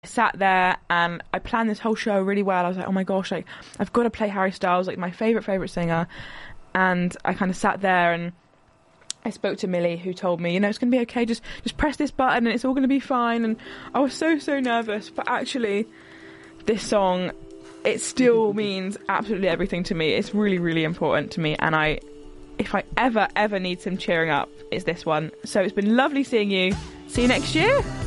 sat there and I planned this whole show really well. I was like, oh my gosh, like I've got to play Harry Styles, like my favourite singer. And I kind of sat there and I spoke to Millie, who told me, it's going to be okay, just press this button and it's all going to be fine. And I was so nervous, but actually this song, it still means absolutely everything to me. It's really, really important to me, and if I ever need some cheering up, it's this one. So it's been lovely seeing you. See you next year.